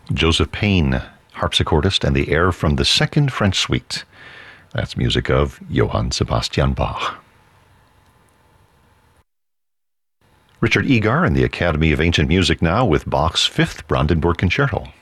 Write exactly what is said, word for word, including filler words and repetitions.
Joseph Payne, harpsichordist, and the air from the Second French Suite. That's music of Johann Sebastian Bach. Richard Egar and the Academy of Ancient Music now with Bach's Fifth Brandenburg Concerto.